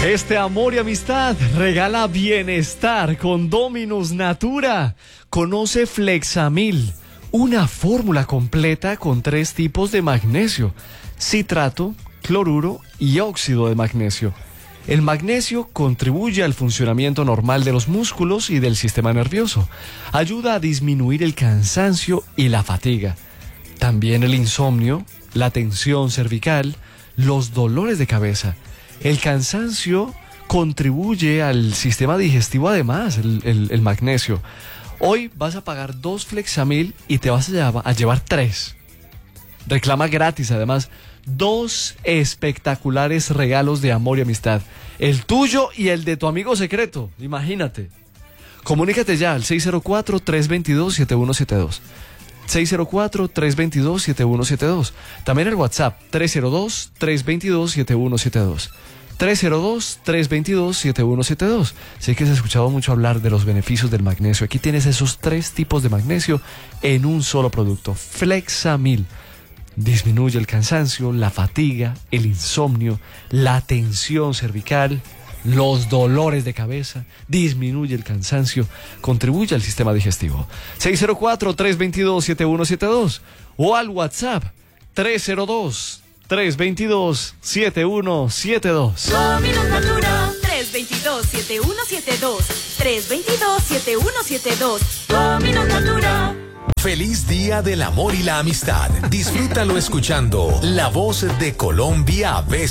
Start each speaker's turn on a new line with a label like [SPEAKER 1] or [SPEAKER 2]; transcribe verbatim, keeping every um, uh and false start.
[SPEAKER 1] Este amor y amistad regala bienestar con Dominus Natura. Conoce Flexamil, una fórmula completa con tres tipos de magnesio: citrato, cloruro y óxido de magnesio. El magnesio contribuye al funcionamiento normal de los músculos y del sistema nervioso. Ayuda a disminuir el cansancio y la fatiga. También el insomnio, la tensión cervical, los dolores de cabeza. El cansancio contribuye al sistema digestivo, además, el, el, el magnesio. Hoy vas a pagar dos Flexamil y te vas a llevar, a llevar tres. Reclama gratis, además, dos espectaculares regalos de amor y amistad. El tuyo y el de tu amigo secreto, imagínate. Comunícate ya al seis cero cuatro, tres dos dos, siete uno siete dos. seis cero cuatro, tres dos dos, siete uno siete dos. También el WhatsApp tres cero dos, tres dos dos, siete uno siete dos. tres cero dos, tres dos dos, siete uno siete dos. Sé que has escuchado mucho hablar de los beneficios del magnesio. Aquí tienes esos tres tipos de magnesio en un solo producto. Flexamil. Disminuye el cansancio, la fatiga, el insomnio, la tensión cervical, los dolores de cabeza. Disminuye el cansancio, contribuye al sistema digestivo. seis cero cuatro, tres dos dos, siete uno siete dos o al WhatsApp tres cero dos, tres dos dos, siete uno siete dos.
[SPEAKER 2] Dominus Natura. tres dos dos, siete uno siete dos. tres dos dos, siete uno siete dos. Dominus Natura.
[SPEAKER 3] Feliz Día del Amor y la Amistad. Disfrútalo escuchando La Voz de Colombia A B C.